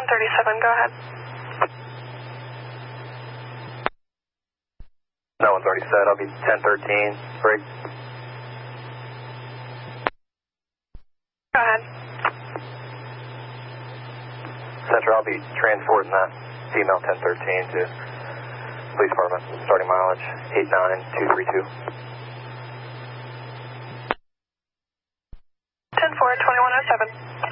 137, go ahead. That one's already set. I'll be 1013. Break. Go ahead. Center, I'll be transporting that female 1013 to police department. Starting mileage 89232. 10-4, 2107.